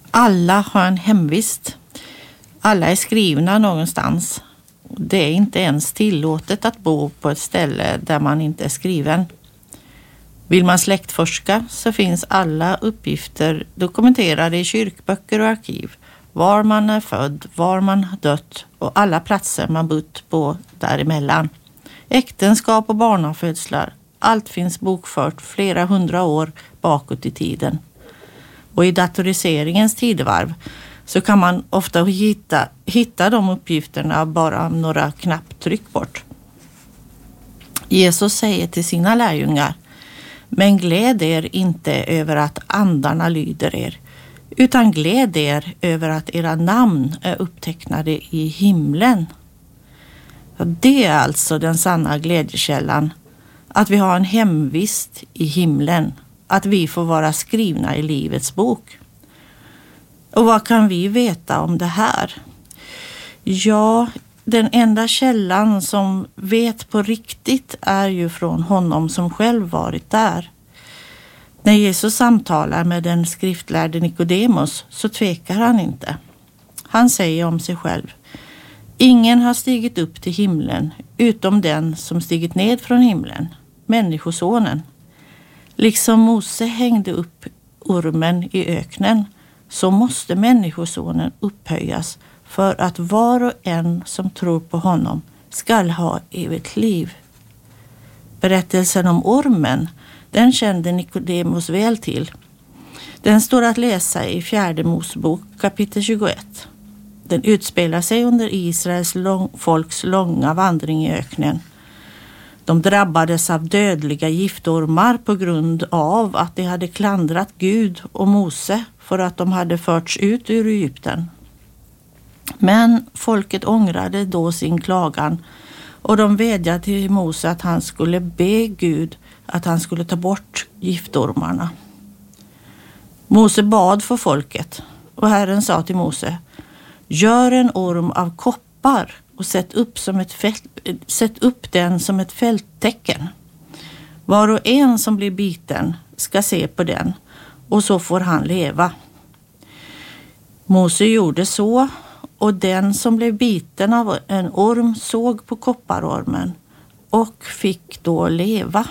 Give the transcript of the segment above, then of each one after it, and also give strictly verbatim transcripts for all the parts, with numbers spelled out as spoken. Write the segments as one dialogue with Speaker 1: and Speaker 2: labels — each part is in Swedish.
Speaker 1: Alla har en hemvist. Alla är skrivna någonstans. Det är inte ens tillåtet att bo på ett ställe där man inte är skriven. Vill man släktforska så finns alla uppgifter dokumenterade i kyrkböcker och arkiv. Var man är född, var man har dött och alla platser man bott på däremellan. Äktenskap och barnafödslar. Allt finns bokfört flera hundra år bakåt i tiden. Och i datoriseringens tidevarv så kan man ofta hitta, hitta de uppgifterna bara några knapptryck bort. Jesus säger till sina lärjungar: men gläd er inte över att andarna lyder er, utan gläd er över att era namn är upptecknade i himlen. Ja, det är alltså den sanna glädjekällan, att vi har en hemvist i himlen, att vi får vara skrivna i livets bok. Och vad kan vi veta om det här? Ja, den enda källan som vet på riktigt är ju från honom som själv varit där. När Jesus samtalar med den skriftlärde Nikodemus så tvekar han inte. Han säger om sig själv: ingen har stigit upp till himlen utom den som stigit ned från himlen, människosonen. Liksom Mose hängde upp ormen i öknen, så måste människosonen upphöjas för att var och en som tror på honom skall ha evigt liv. Berättelsen om ormen, den kände Nikodemus väl till. Den står att läsa i fjärde Mosebok kapitel tjugoett. Den utspelar sig under Israels lång, folks långa vandring i öknen. De drabbades av dödliga giftormar på grund av att de hade klandrat Gud och Mose för att de hade förts ut ur Egypten. Men folket ångrade då sin klagan och de vädjade till Mose att han skulle be Gud att han skulle ta bort giftormarna. Mose bad för folket och Herren sa till Mose: gör en orm av koppar och sätt upp, som ett fält, sätt upp den som ett fälttecken. Var och en som blir biten ska se på den och så får han leva. Mose gjorde så, och den som blev biten av en orm såg på kopparormen och fick då leva.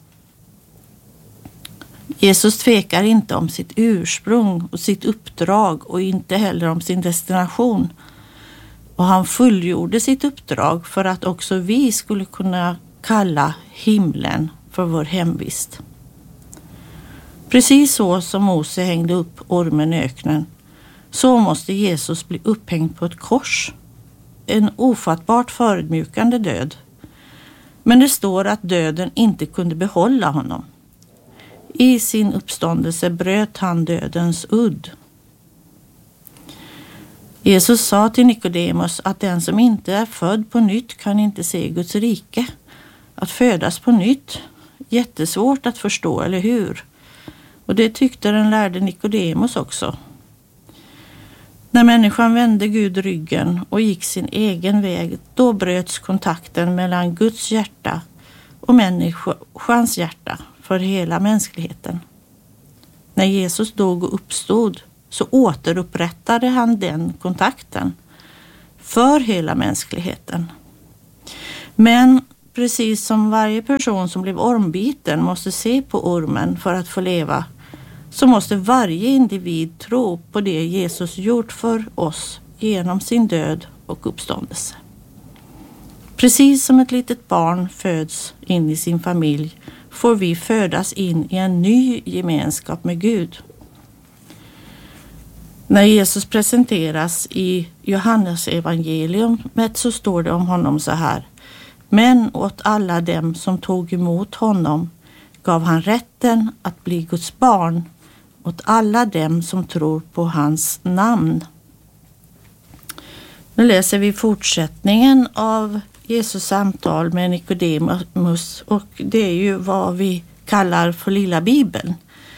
Speaker 1: Jesus tvekar inte om sitt ursprung och sitt uppdrag och inte heller om sin destination. Och han fullgjorde sitt uppdrag för att också vi skulle kunna kalla himlen för vår hemvist. Precis så som Mose hängde upp ormen i öknen, så måste Jesus bli upphängd på ett kors. En ofattbart förödmjukande död. Men det står att döden inte kunde behålla honom. I sin uppståndelse bröt han dödens udd. Jesus sa till Nikodemus att den som inte är född på nytt kan inte se Guds rike. Att födas på nytt, jättesvårt att förstå, eller hur? Och det tyckte den lärde Nikodemus också. När människan vände Gud ryggen och gick sin egen väg, då bröts kontakten mellan Guds hjärta och människans hjärta för hela mänskligheten. När Jesus dog och uppstod så återupprättade han den kontakten för hela mänskligheten. Men precis som varje person som blev ormbiten måste se på ormen för att få leva, så måste varje individ tro på det Jesus gjort för oss genom sin död och uppståndelse. Precis som ett litet barn föds in i sin familj får vi födas in i en ny gemenskap med Gud. När Jesus presenteras i Johannes evangelium så står det om honom så här: men åt alla dem som tog emot honom gav han rätten att bli Guds barn, åt alla dem som tror på hans namn. Nu läser vi fortsättningen av Jesus samtal med Nikodemus, och det är ju vad vi kallar för lilla Bibeln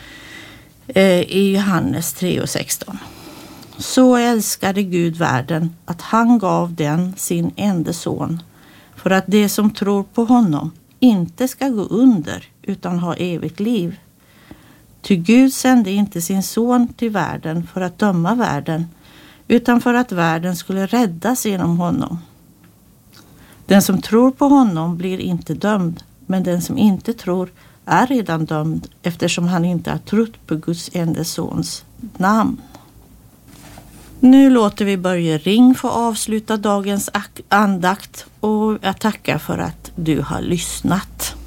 Speaker 1: i Johannes tre och sexton. Så älskade Gud världen att han gav den sin enda son, för att det som tror på honom inte ska gå under utan ha evigt liv. Ty Gud sände inte sin son till världen för att döma världen, utan för att världen skulle räddas genom honom. Den som tror på honom blir inte dömd, men den som inte tror är redan dömd eftersom han inte har trott på Guds enda sons namn. Nu låter vi Börje Ring få avsluta dagens andakt och jag tackar för att du har lyssnat.